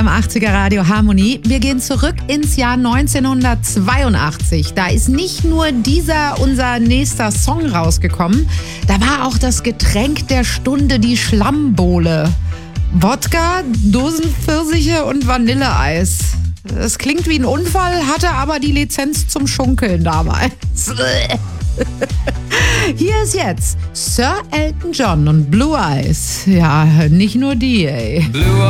beim 80er Radio Harmonie. Wir gehen zurück ins Jahr 1982. Da ist nicht nur unser nächster Song rausgekommen, da war auch das Getränk der Stunde, die Schlammbowle. Wodka, Dosenpfirsiche und Vanilleeis. Das klingt wie ein Unfall, hatte aber die Lizenz zum Schunkeln damals. Hier ist jetzt Sir Elton John und Blue Eyes. Ja, nicht nur die, ey.